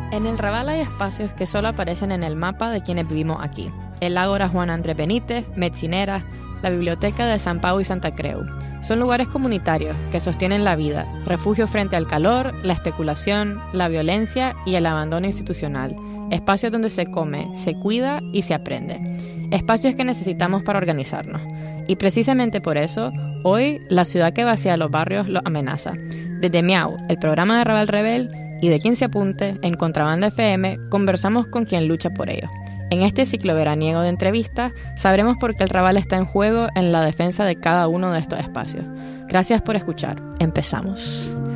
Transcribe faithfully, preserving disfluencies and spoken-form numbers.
En el Raval hay espacios que solo aparecen en el mapa de quienes vivimos aquí. El Ágora Juan Andrés Benítez, Metzinera, la Biblioteca de San Pau y Santa Creu. Son lugares comunitarios que sostienen la vida, refugio frente al calor, la especulación, la violencia y el abandono institucional. Espacios donde se come, se cuida y se aprende. Espacios que necesitamos para organizarnos. Y precisamente por eso, hoy la ciudad que vacía los barrios los amenaza. Desde Miau, el programa de Raval Rebel, y de Quien se apunte, en Contrabanda F M, conversamos con quien lucha por ello. En este ciclo veraniego de entrevistas, sabremos por qué el Raval está en juego en la defensa de cada uno de estos espacios. Gracias por escuchar. Empezamos.